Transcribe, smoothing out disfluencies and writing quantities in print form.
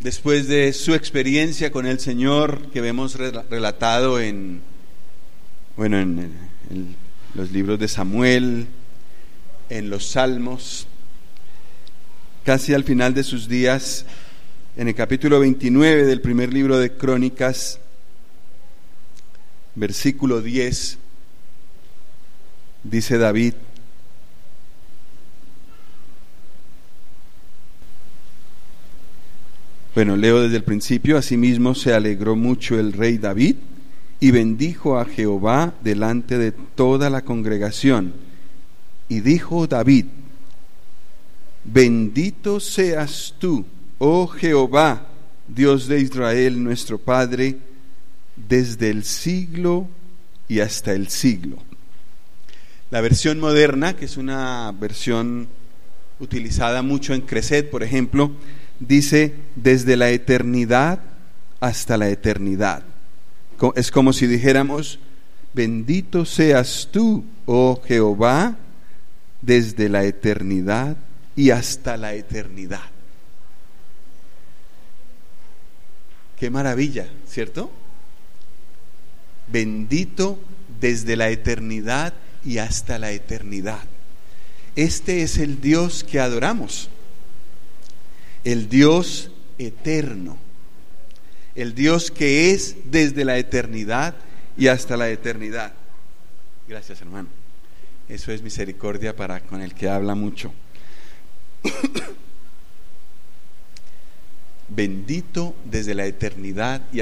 después de su experiencia con el Señor, que vemos relatado en los libros de Samuel, en los Salmos, casi al final de sus días, en el capítulo 29 del primer libro de Crónicas, versículo 10, dice David: leo desde el principio. Asimismo se alegró mucho el rey David y bendijo a Jehová delante de toda la congregación. Y dijo David: bendito seas tú, oh Jehová, Dios de Israel, nuestro Padre, desde el siglo y hasta el siglo. La versión moderna, que es una versión utilizada mucho en Creset, por ejemplo, dice: desde la eternidad hasta la eternidad. Es como si dijéramos: bendito seas tú, oh Jehová, desde la eternidad y hasta la eternidad. Qué maravilla, ¿cierto? Bendito desde la eternidad y hasta la eternidad. Este es el Dios que adoramos, el Dios eterno, el Dios que es desde la eternidad y hasta la eternidad. Gracias, hermano. Eso es misericordia para con el que habla mucho. Bendito desde la eternidad y